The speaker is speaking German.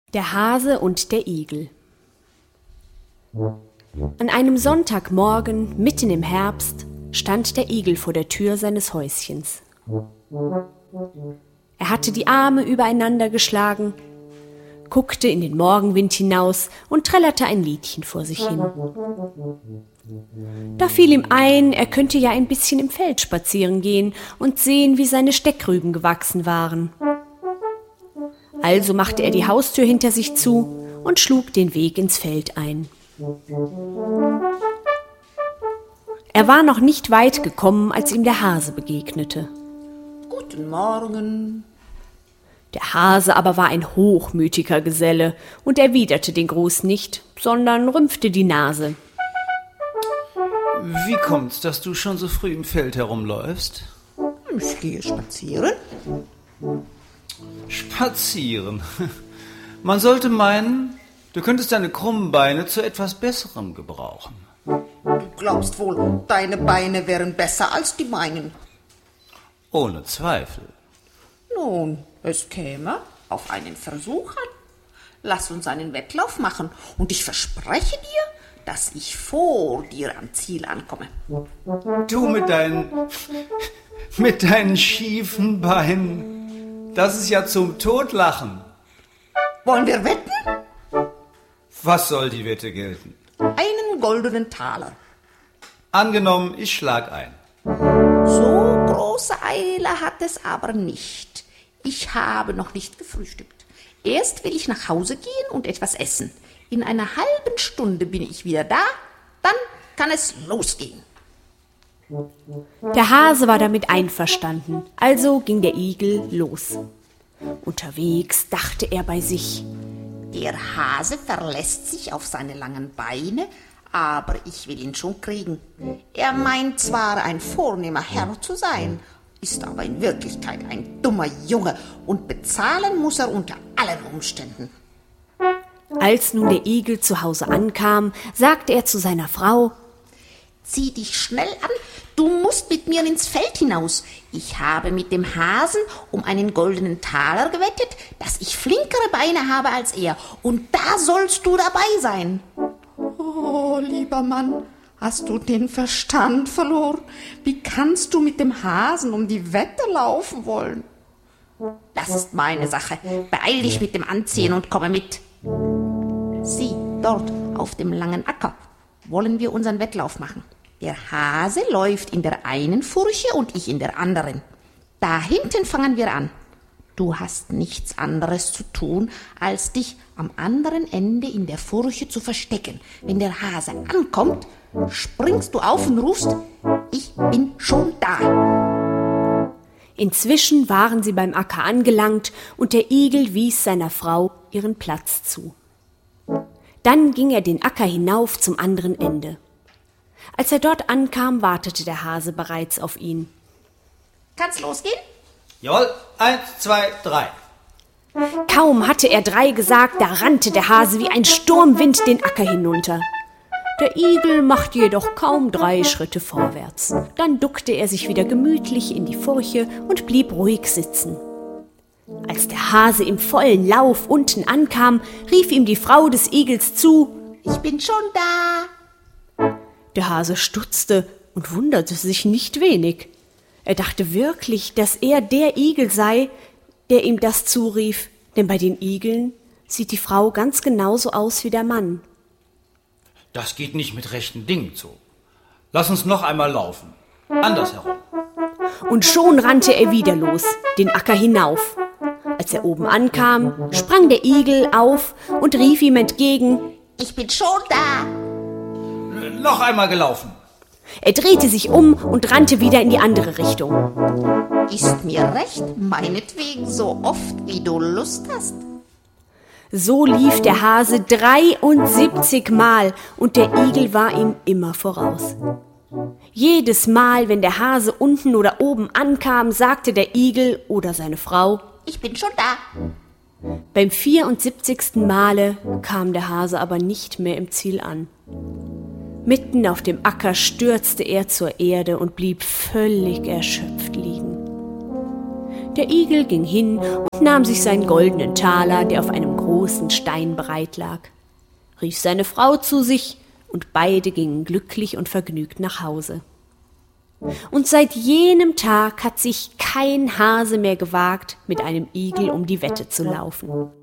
Der Hase und der Igel. An einem Sonntagmorgen, mitten im Herbst, stand der Igel vor der Tür seines Häuschens. Er hatte die Arme übereinander geschlagen, guckte in den Morgenwind hinaus und trällerte ein Liedchen vor sich hin. Da fiel ihm ein, er könnte ja ein bisschen im Feld spazieren gehen und sehen, wie seine Steckrüben gewachsen waren. Also machte er die Haustür hinter sich zu und schlug den Weg ins Feld ein. Er war noch nicht weit gekommen, als ihm der Hase begegnete. Guten Morgen. Der Hase aber war ein hochmütiger Geselle und erwiderte den Gruß nicht, sondern rümpfte die Nase. Wie kommt's, dass du schon so früh im Feld herumläufst? Ich gehe spazieren. Spazieren? Man sollte meinen, du könntest deine krummen Beine zu etwas Besserem gebrauchen. Du glaubst wohl, deine Beine wären besser als die meinen. Ohne Zweifel. Nun, es käme auf einen Versuch an. Lass uns einen Wettlauf machen und ich verspreche dir, dass ich vor dir am Ziel ankomme. Du mit deinen schiefen Beinen, das ist ja zum Totlachen. Wollen wir wetten? Was soll die Wette gelten? Einen goldenen Taler. Angenommen, ich schlag ein. So große Eile hat es aber nicht. Ich habe noch nicht gefrühstückt. Erst will ich nach Hause gehen und etwas essen. In einer halben Stunde bin ich wieder da, dann kann es losgehen. Der Hase war damit einverstanden, also ging der Igel los. Unterwegs dachte er bei sich: Der Hase verlässt sich auf seine langen Beine, aber ich will ihn schon kriegen. Er meint zwar, ein vornehmer Herr zu sein, ist aber in Wirklichkeit ein dummer Junge und bezahlen muss er unter allen Umständen. Als nun der Igel zu Hause ankam, sagte er zu seiner Frau: Zieh dich schnell an, du musst mit mir ins Feld hinaus. Ich habe mit dem Hasen um einen goldenen Taler gewettet, dass ich flinkere Beine habe als er, und da sollst du dabei sein. Oh, lieber Mann, hast du den Verstand verloren? Wie kannst du mit dem Hasen um die Wette laufen wollen? Das ist meine Sache. Beeil dich mit dem Anziehen und komme mit. Sieh, dort auf dem langen Acker wollen wir unseren Wettlauf machen. Der Hase läuft in der einen Furche und ich in der anderen. Da hinten fangen wir an. Du hast nichts anderes zu tun, als dich am anderen Ende in der Furche zu verstecken. Wenn der Hase ankommt, springst du auf und rufst: Ich bin schon da. Inzwischen waren sie beim Acker angelangt und der Igel wies seiner Frau ihren Platz zu. Dann ging er den Acker hinauf zum anderen Ende. Als er dort ankam, wartete der Hase bereits auf ihn. Kann's losgehen? Jawohl, 1, 2, 3. Kaum hatte er 3 gesagt, da rannte der Hase wie ein Sturmwind den Acker hinunter. Der Igel machte jedoch kaum 3 Schritte vorwärts. Dann duckte er sich wieder gemütlich in die Furche und blieb ruhig sitzen. Als der Hase im vollen Lauf unten ankam, rief ihm die Frau des Igels zu: Ich bin schon da. Der Hase stutzte und wunderte sich nicht wenig. Er dachte wirklich, dass er der Igel sei, der ihm das zurief, denn bei den Igeln sieht die Frau ganz genauso aus wie der Mann. Das geht nicht mit rechten Dingen zu. Lass uns noch einmal laufen. Andersherum. Und schon rannte er wieder los, den Acker hinauf. Als er oben ankam, sprang der Igel auf und rief ihm entgegen: Ich bin schon da. Noch einmal gelaufen. Er drehte sich um und rannte wieder in die andere Richtung. Ist mir recht, meinetwegen so oft, wie du Lust hast. So lief der Hase 73 Mal und der Igel war ihm immer voraus. Jedes Mal, wenn der Hase unten oder oben ankam, sagte der Igel oder seine Frau: Ich bin schon da. Beim 74. Male kam der Hase aber nicht mehr im Ziel an. Mitten auf dem Acker stürzte er zur Erde und blieb völlig erschöpft liegen. Der Igel ging hin und nahm sich seinen goldenen Taler, der auf einem großen Stein bereit lag, rief seine Frau zu sich, und beide gingen glücklich und vergnügt nach Hause. Und seit jenem Tag hat sich kein Hase mehr gewagt, mit einem Igel um die Wette zu laufen.